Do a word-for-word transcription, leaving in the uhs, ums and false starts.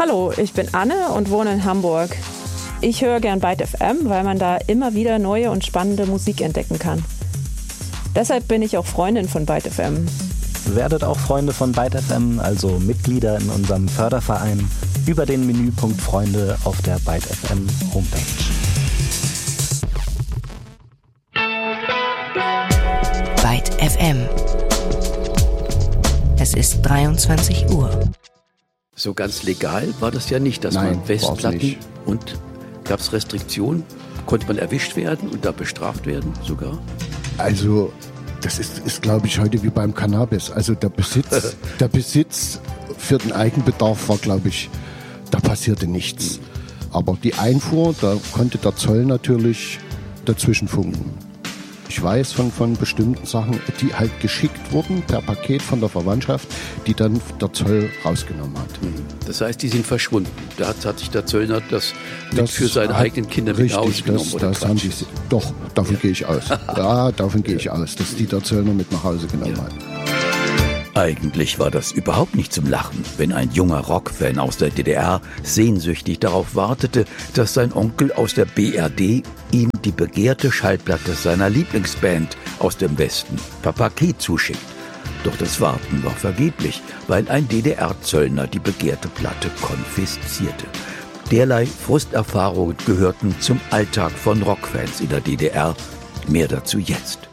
Hallo, ich bin Anne und wohne in Hamburg. Ich höre gern Byte F M, weil man da immer wieder neue und spannende Musik entdecken kann. Deshalb bin ich auch Freundin von Byte F M. Werdet auch Freunde von Byte F M, also Mitglieder in unserem Förderverein, über den Menüpunkt Freunde auf der Byte F M Homepage. Byte F M. Es ist dreiundzwanzig Uhr. So ganz legal war das ja nicht, dass Nein, man Festplatten nicht. Und gab es Restriktionen? Konnte man erwischt werden und da bestraft werden sogar? Also das ist, ist glaube ich, heute wie beim Cannabis. Also der Besitz, der Besitz für den Eigenbedarf war, glaube ich, da passierte nichts. Aber die Einfuhr, da konnte der Zoll natürlich dazwischen funken. Ich weiß von, von bestimmten Sachen, die halt geschickt wurden per Paket von der Verwandtschaft, die dann der Zoll rausgenommen hat. Das heißt, die sind verschwunden. Da hat, hat sich der Zöllner das, mit Das für seine hat- eigenen Kinder mit nach Hause Richtig, genommen. das, Oder das haben Quatsch? die, doch, davon gehe ich aus. Ja, davon gehe ich aus, dass die der Zöllner mit nach Hause genommen Ja. hat. Eigentlich war das überhaupt nicht zum Lachen, wenn ein junger Rockfan aus der D D R sehnsüchtig darauf wartete, dass sein Onkel aus der B R D ihm die begehrte Schallplatte seiner Lieblingsband aus dem Westen per Paket zuschickt. Doch das Warten war vergeblich, weil ein D D R-Zöllner die begehrte Platte konfiszierte. Derlei Frusterfahrungen gehörten zum Alltag von Rockfans in der D D R. Mehr dazu jetzt.